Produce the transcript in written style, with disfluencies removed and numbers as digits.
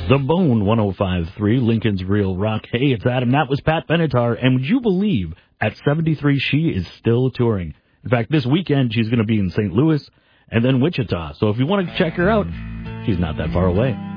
The Bone 105.3, Lincoln's Real Rock. Hey, it's Adam. That was Pat Benatar. And would you believe, at 73, she is still touring. In fact, this weekend, she's going to be in St. Louis and then Wichita. So if you want to check her out, she's not that far away.